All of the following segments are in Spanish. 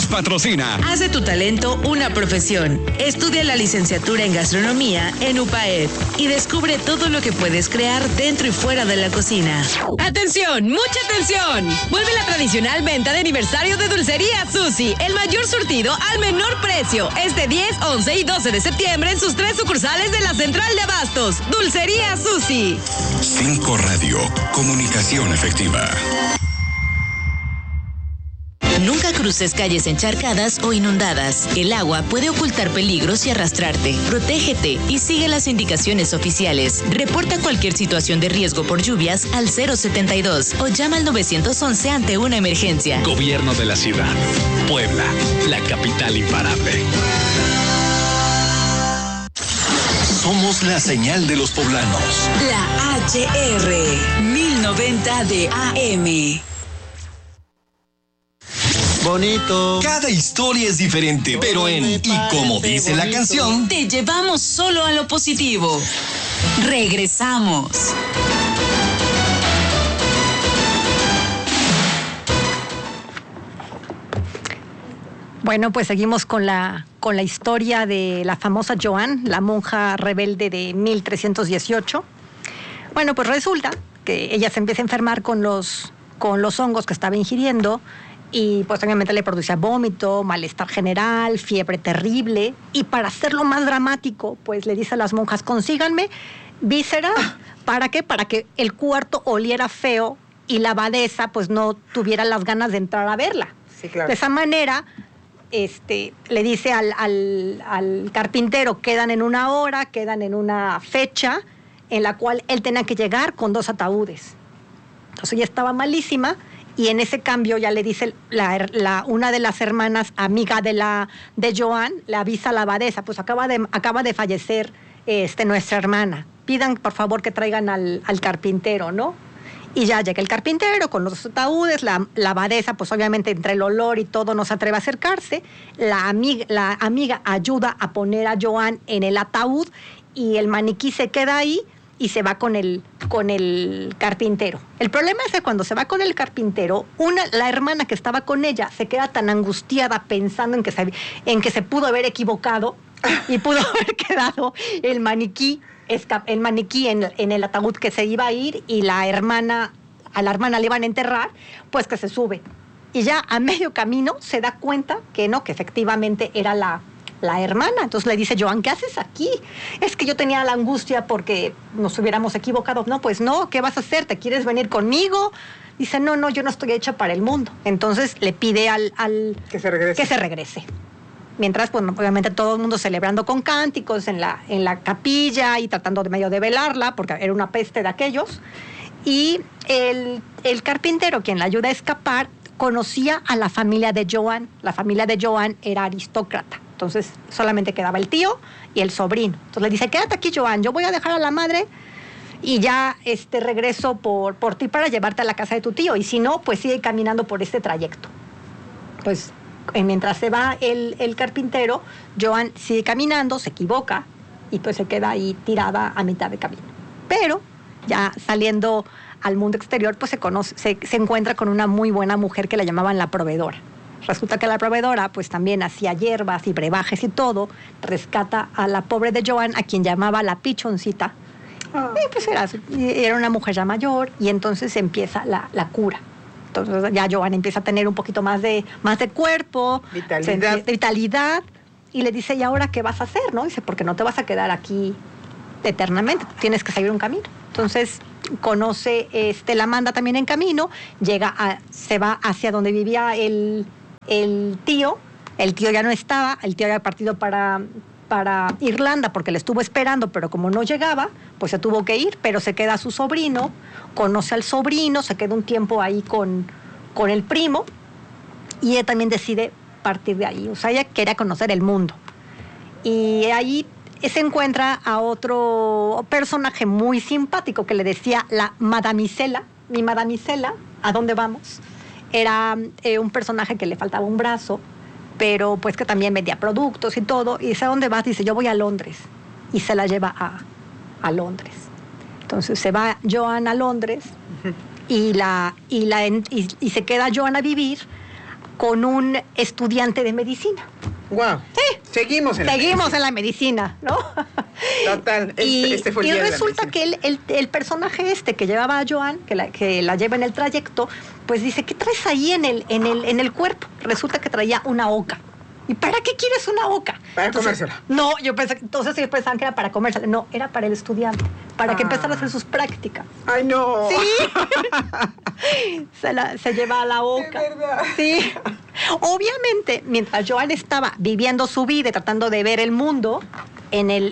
patrocina. Haz de tu talento una profesión. Estudia la licenciatura en gastronomía en UPAED y descubre todo lo que puedes crear dentro y fuera de la cocina. ¡Atención! ¡Mucha atención! Vuelve la tradicional venta de aniversario de Dulcería Susi. El mayor surtido al menor precio. Este 10, 11 y 12 de septiembre en sus 3 sucursales de la Central de Abastos. Dulcería Susi. 5 Radio. Comunicación efectiva. Nunca cruces calles encharcadas o inundadas. El agua puede ocultar peligros y arrastrarte. Protégete y sigue las indicaciones oficiales. Reporta cualquier situación de riesgo por lluvias al 072 o llama al 911 ante una emergencia. Gobierno de la ciudad. Puebla, la capital imparable. Somos la señal de los poblanos. La HR 1090 de AM. Bonito. Cada historia es diferente, pero en Y como dice la canción, Te llevamos solo a lo positivo. Regresamos. Bueno, pues seguimos con la historia de la famosa Joan, la monja rebelde de 1318. Bueno, pues resulta que ella se empieza a enfermar con los hongos que estaba ingiriendo y pues obviamente le producía vómito, malestar general, fiebre terrible. Y para hacerlo más dramático, pues le dice a las monjas, consíganme vísceras. ¿Para qué? Para que el cuarto oliera feo y la abadesa pues no tuviera las ganas de entrar a verla. Sí, claro. De esa manera, le dice al carpintero, quedan en una hora, quedan en una fecha en la cual él tenía que llegar con 2 ataúdes. Entonces ella estaba malísima y en ese cambio ya le dice una de las hermanas, amiga de Joan, le avisa a la abadesa, pues acaba de fallecer nuestra hermana. Pidan por favor que traigan al carpintero, ¿no? Y ya llega el carpintero con los ataúdes, la abadesa, pues obviamente entre el olor y todo no se atreve a acercarse. La amiga ayuda a poner a Joan en el ataúd y el maniquí se queda ahí y se va con el carpintero. El problema es que cuando se va con el carpintero, la hermana que estaba con ella se queda tan angustiada pensando en que se pudo haber equivocado y pudo haber quedado el maniquí en el ataúd que se iba a ir y a la hermana le iban a enterrar, pues que se sube. Y ya a medio camino se da cuenta que no, que efectivamente era la hermana. Entonces le dice, Joan, ¿qué haces aquí? Es que yo tenía la angustia porque nos hubiéramos equivocado. No, pues no, ¿qué vas a hacer? ¿Te quieres venir conmigo? Dice, no, yo no estoy hecha para el mundo. Entonces le pide al que se regrese. Mientras, pues, obviamente todo el mundo celebrando con cánticos en la capilla y tratando de medio de velarla, porque era una peste de aquellos. Y el carpintero, quien la ayuda a escapar, conocía a la familia de Joan. La familia de Joan era aristócrata. Entonces, solamente quedaba el tío y el sobrino. Entonces le dice, quédate aquí, Joan, yo voy a dejar a la madre y ya regreso por ti para llevarte a la casa de tu tío. Y si no, pues sigue caminando por este trayecto. Pues mientras se va el carpintero, Joan sigue caminando, se equivoca y pues se queda ahí tirada a mitad de camino. Pero ya saliendo al mundo exterior, pues se encuentra con una muy buena mujer que la llamaban la proveedora. Resulta que la proveedora pues también hacía hierbas y brebajes y todo, rescata a la pobre de Joan, a quien llamaba la pichoncita. Y pues era una mujer ya mayor y entonces empieza la cura. Entonces ya Joan empieza a tener un poquito más de cuerpo, vitalidad, y le dice, ¿y ahora qué vas a hacer? ¿No? Dice, porque no te vas a quedar aquí eternamente, tienes que seguir un camino. Entonces conoce, la manda también en camino, se va hacia donde vivía el tío ya no estaba, el tío había partido para Irlanda porque le estuvo esperando, pero como no llegaba, pues se tuvo que ir, pero se queda su sobrino, conoce al sobrino, se queda un tiempo ahí con el primo y ella también decide partir de ahí. O sea, ella quería conocer el mundo. Y ahí se encuentra a otro personaje muy simpático que le decía la madamisela. Mi madamisela, ¿a dónde vamos? Era un personaje que le faltaba un brazo, pero pues que también vendía productos y todo. Y dice, ¿a dónde vas? Dice, yo voy a Londres. Y se la lleva a Londres. Entonces se va Joan a Londres y se queda Joan a vivir con un estudiante de medicina. Wow. Sí. Seguimos en la medicina, ¿no? Total. Este fue el día de la resulta medicina. que el personaje que llevaba a Joan, que la lleva en el trayecto, pues dice, ¿qué traes ahí en el cuerpo? Resulta que traía una oca. ¿Y para qué quieres una oca? Para comérsela. No, entonces ellos pensaban que era para comérsela. No, era para el estudiante, para que empezara a hacer sus prácticas. ¡Ay, no! Sí. se lleva a la oca. De verdad. Sí. Obviamente, mientras Joan estaba viviendo su vida y tratando de ver el mundo, en el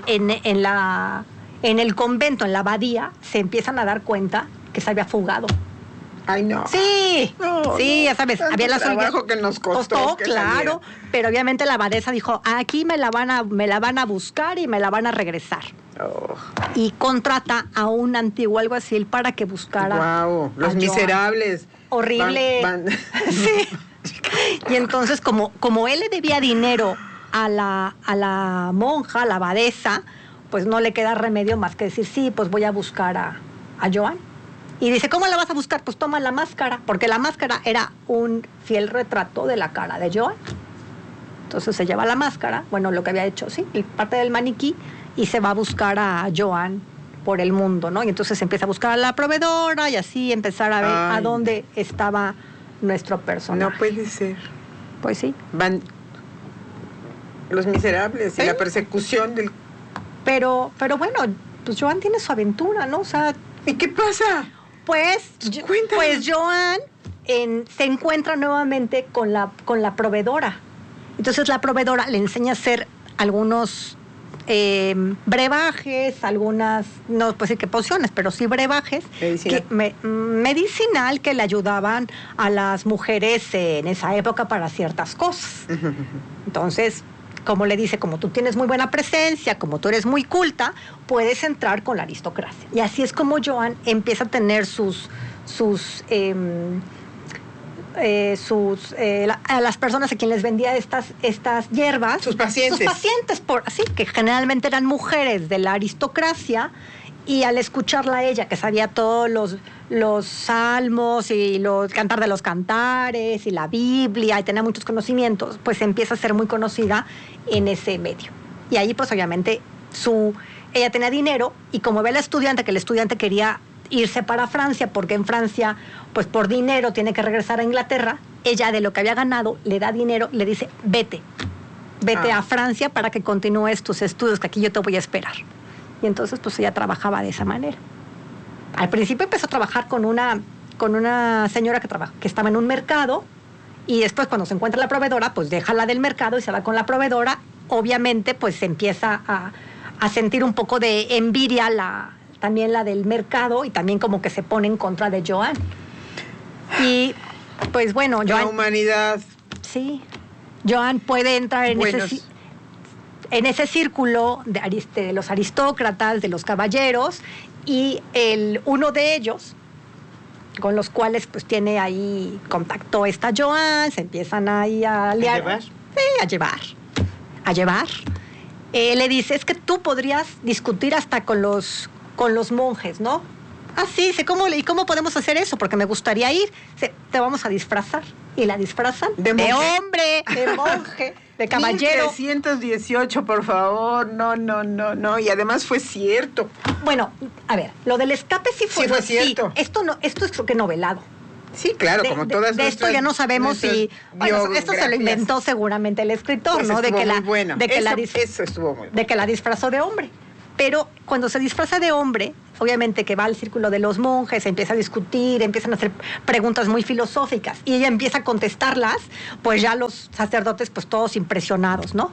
convento, en la abadía, se empiezan a dar cuenta que se había fugado. Ay, no. Sí, sí, ya sabes, había la trabajo que nos costó que claro, saliera. pero obviamente la abadesa dijo, aquí me la van a buscar y me la van a regresar. Oh. Y contrata a un antiguo alguacil para que buscara. Wow, Los a Miserables. Joan. Horrible. Sí. Y entonces, como él le debía dinero a la monja, a la abadesa, pues no le queda remedio más que decir, sí, pues voy a buscar a Joan. Y dice, ¿cómo la vas a buscar? Pues toma la máscara, porque la máscara era un fiel retrato de la cara de Joan. Entonces se lleva la máscara, bueno, lo que había hecho, sí, parte del maniquí, y se va a buscar a Joan por el mundo, ¿no? Y entonces empieza a buscar a la proveedora y así empezar a ver a dónde estaba nuestro personaje. No puede ser. Pues sí. Van Los Miserables y la persecución del... Pero bueno, pues Joan tiene su aventura, ¿no? O sea... ¿Y qué pasa? Pues Joan se encuentra nuevamente con la proveedora. Entonces la proveedora le enseña a hacer algunos brebajes, algunas, no puedo decir que pociones, pero sí brebajes medicinal que le ayudaban a las mujeres en esa época para ciertas cosas. Entonces, como le dice, como tú tienes muy buena presencia, como tú eres muy culta, puedes entrar con la aristocracia. Y así es como Joan empieza a tener a las personas a quienes les vendía estas hierbas. Sus pacientes. Así que generalmente eran mujeres de la aristocracia, y al escucharla a ella, que sabía todos los salmos y los cantar de los cantares y la Biblia, y tenía muchos conocimientos, pues empieza a ser muy conocida en ese medio. Y ahí pues obviamente ella tenía dinero, y como ve al estudiante, que el estudiante quería irse para Francia, porque en Francia pues por dinero tiene que regresar a Inglaterra, ella de lo que había ganado le da dinero, le dice, vete a Francia para que continúes tus estudios, que aquí yo te voy a esperar. Y entonces pues ella trabajaba de esa manera. Al principio empezó a trabajar con una señora que estaba en un mercado, y después cuando se encuentra la proveedora, pues deja la del mercado y se va con la proveedora. Obviamente pues se empieza a sentir un poco de envidia también la del mercado, y también como que se pone en contra de Joan. Y pues bueno, Joan... La humanidad. Sí. Joan puede entrar en ese círculo de los aristócratas, de los caballeros, y uno de ellos, con los cuales pues tiene ahí contacto esta Joan, se empiezan ahí a liar. ¿A llevar? Sí, a llevar. Le dice, es que tú podrías discutir hasta con los monjes, ¿no? Ah, sí, ¿y cómo podemos hacer eso? Porque me gustaría ir. Te vamos a disfrazar. Y la disfrazan de hombre, de monje, de caballero. 1318, por favor. No. Y además fue cierto. Bueno, a ver, lo del escape sí fue cierto. Sí, esto es creo que novelado. Sí, claro, como todas de esto ya no sabemos si... Bueno, esto se lo inventó seguramente el escritor, pues ¿no? Eso estuvo muy bueno. De que la disfrazó de hombre. Pero cuando se disfraza de hombre, obviamente que va al círculo de los monjes, empieza a discutir, empiezan a hacer preguntas muy filosóficas, y ella empieza a contestarlas, pues ya los sacerdotes, pues todos impresionados, ¿no?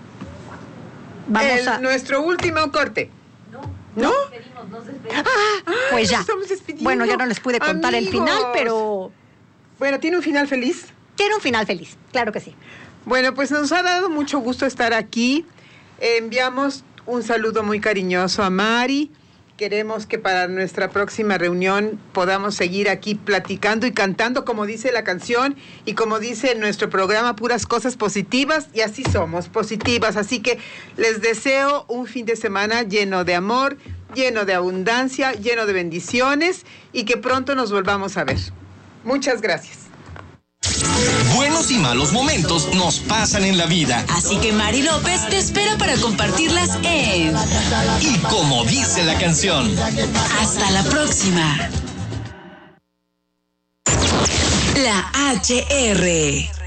Nuestro último corte. ¿No? Nos despedimos. Pues ya. Bueno, ya no les pude contar el final, pero... Bueno, ¿tiene un final feliz? Tiene un final feliz, claro que sí. Bueno, pues nos ha dado mucho gusto estar aquí. Enviamos un saludo muy cariñoso a Mari. Queremos que para nuestra próxima reunión podamos seguir aquí platicando y cantando, como dice la canción y como dice nuestro programa, puras cosas positivas, y así somos, positivas. Así que les deseo un fin de semana lleno de amor, lleno de abundancia, lleno de bendiciones, y que pronto nos volvamos a ver. Muchas gracias. Buenos y malos momentos nos pasan en la vida. Así que Mari López te espera para compartirlas en Y como dice la canción. Hasta la próxima. La HR.